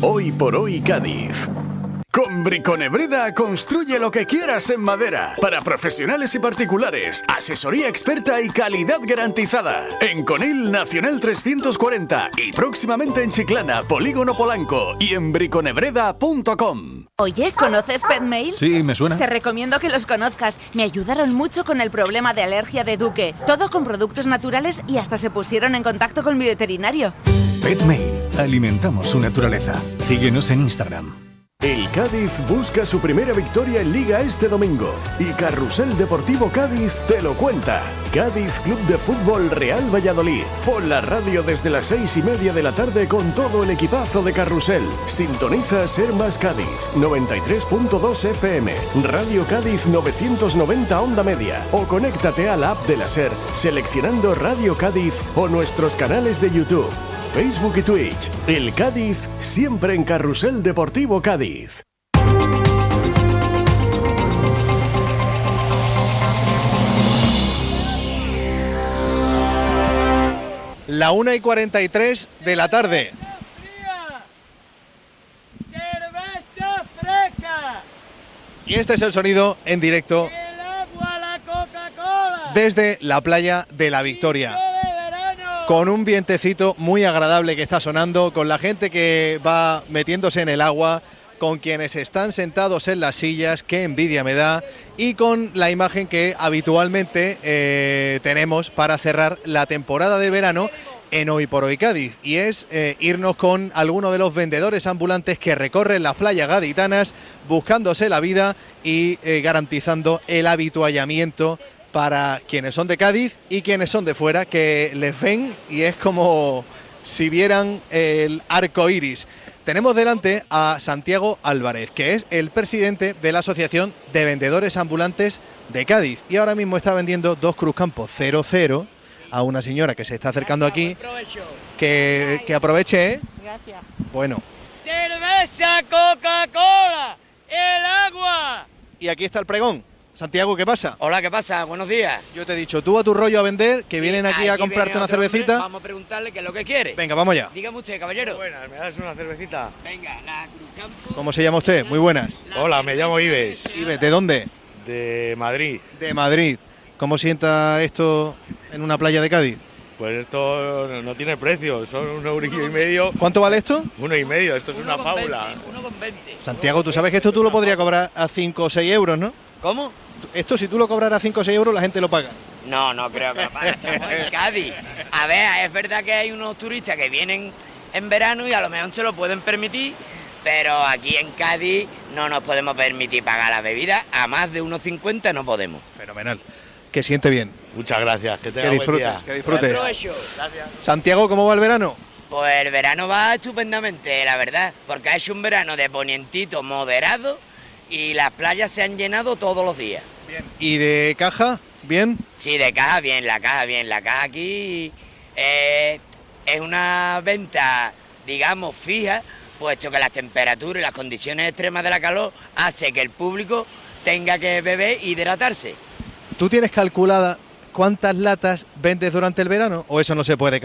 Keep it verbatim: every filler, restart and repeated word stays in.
Hoy por hoy Cádiz. Con Briconebreda construye lo que quieras en madera. Para profesionales y particulares, asesoría experta y calidad garantizada. En Conil Nacional trescientos cuarenta y próximamente en Chiclana, Polígono Polanco y en briconebreda punto com. Oye, ¿conoces Petmail? Sí, me suena. Te recomiendo que los conozcas. Me ayudaron mucho con el problema de alergia de Duque. Todo con productos naturales y hasta se pusieron en contacto con mi veterinario. Petmail. Alimentamos su naturaleza. Síguenos en Instagram. El Cádiz busca su primera victoria en Liga este domingo y Carrusel Deportivo Cádiz te lo cuenta. Cádiz Club de Fútbol Real Valladolid. Pon la radio desde las seis y media de la tarde con todo el equipazo de Carrusel. Sintoniza Ser Más Cádiz, noventa y tres punto dos F M, Radio Cádiz novecientos noventa Onda Media o conéctate a la app de la Ser seleccionando Radio Cádiz o nuestros canales de YouTube, Facebook y Twitch. El Cádiz siempre en Carrusel Deportivo Cádiz. La una y cuarenta y tres de la tarde. Cerveza fresca. Y este es el sonido en directo El agua, la Coca-Cola. desde la playa de La Victoria. Con un vientecito muy agradable que está sonando, con la gente que va metiéndose en el agua, con quienes están sentados en las sillas, qué envidia me da, y con la imagen que habitualmente eh, tenemos para cerrar la temporada de verano en Hoy por Hoy Cádiz, y es eh, irnos con alguno de los vendedores ambulantes que recorren las playas gaditanas buscándose la vida y eh, garantizando el habituallamiento para quienes son de Cádiz y quienes son de fuera, que les ven y es como si vieran el arco iris. Tenemos delante a Santiago Álvarez, que es el presidente de la Asociación de Vendedores Ambulantes de Cádiz, y ahora mismo está vendiendo dos Cruzcampo cero cero a una señora que se está acercando aquí. Que, que aproveche, ¿eh? Gracias. Bueno. Cerveza, Coca-Cola, el agua. Y aquí está el pregón. Santiago, ¿qué pasa? Hola, ¿qué pasa? Buenos días. Yo te he dicho, tú a tu rollo a vender, que Sí, vienen aquí a comprarte viene una otro cervecita. hombre, vamos a preguntarle qué es lo que quiere. Venga, vamos allá. Dígame usted, caballero. Buenas, ¿me das una cervecita? Venga, la Cruzcampo. ¿Cómo se llama usted? Muy buenas. Hola, me llamo Ives, Ives, ¿de dónde? de Madrid. De Madrid. ¿Cómo sienta esto en una playa de Cádiz? Pues esto no- no tiene precio, son un eurillo y medio. ¿Cuánto vale esto? Uno y medio, esto es una fábula. uno con veinte. Santiago, tú sabes que esto tú lo podrías cobrar a cinco o seis euros, ¿no? ¿Cómo? Esto si tú lo cobraras a cinco o seis euros, la gente lo paga. No, no creo que lo pague. Estamos en Cádiz. A ver, es verdad que hay unos turistas que vienen en verano y a lo mejor se lo pueden permitir, pero aquí en Cádiz no nos podemos permitir pagar la bebida. A más de uno cincuenta no podemos. Fenomenal. Que siente bien. Muchas gracias, que Que tenga buen disfrutes, día. que disfrutes. Buen provecho. Santiago, ¿cómo va el verano? Pues el verano va estupendamente, la verdad, porque ha hecho un verano de ponientito moderado y las playas se han llenado todos los días. Bien. ¿Y de caja? ¿Bien? Sí, de caja bien, la caja bien, la caja aquí eh, es una venta, digamos, fija, puesto que las temperaturas y las condiciones extremas de la calor hace que el público tenga que beber y hidratarse. ¿Tú tienes calculada cuántas latas vendes durante el verano o eso no se puede